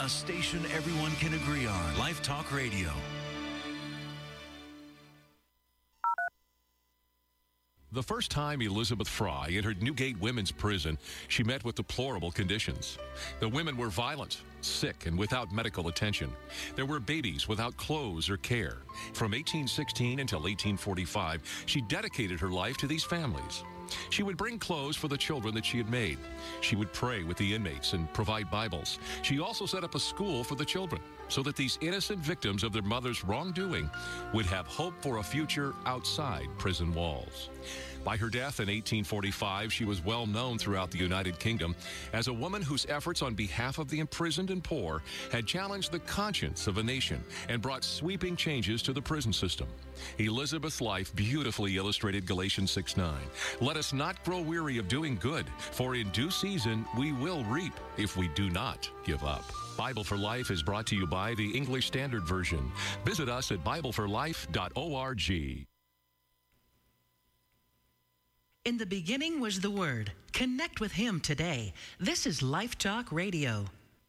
A station everyone can agree on. Life Talk Radio. The first time Elizabeth Fry entered Newgate Women's Prison, she met with deplorable conditions. The women were violent, sick, and without medical attention. There were babies without clothes or care. From 1816 until 1845, she dedicated her life to these families. She would bring clothes for the children that she had made. She would pray with the inmates and provide Bibles. She also set up a school for the children so that these innocent victims of their mother's wrongdoing would have hope for a future outside prison walls. By her death in 1845, she was well known throughout the United Kingdom as a woman whose efforts on behalf of the imprisoned and poor had challenged the conscience of a nation and brought sweeping changes to the prison system. Elizabeth's life beautifully illustrated Galatians 6:9. Let us not grow weary of doing good, for in due season we will reap if we do not give up. Bible for Life is brought to you by the English Standard Version. Visit us at BibleForLife.org. In the beginning was the Word. Connect with Him today. This is Life Talk Radio.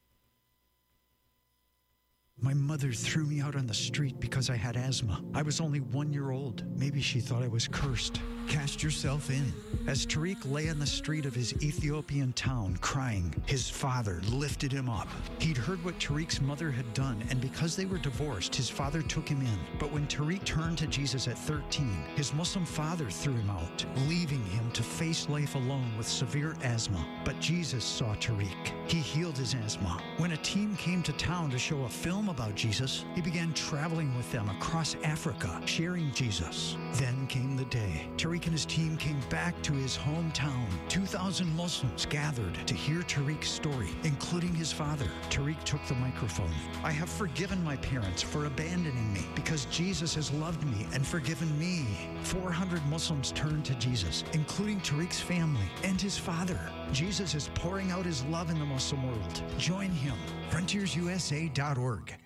My mother threw me out on the street because I had asthma. I was only 1 year old. Maybe she thought I was cursed. Cast yourself in. As Tariq lay on the street of his Ethiopian town crying, his father lifted him up. He'd heard what Tariq's mother had done, and because they were divorced, his father took him in. But when Tariq turned to Jesus at 13, his Muslim father threw him out, leaving him to face life alone with severe asthma. But Jesus saw Tariq. He healed his asthma. When a team came to town to show a film about Jesus, he began traveling with them across Africa, sharing Jesus. Then came the day. Tariq and his team came back to his hometown. 2,000 Muslims gathered to hear Tariq's story, including his father. Tariq took the microphone. I have forgiven my parents for abandoning me because Jesus has loved me and forgiven me. 400 Muslims turned to Jesus, including Tariq's family and his father. Jesus is pouring out his love in the Muslim world. Join him. FrontiersUSA.org.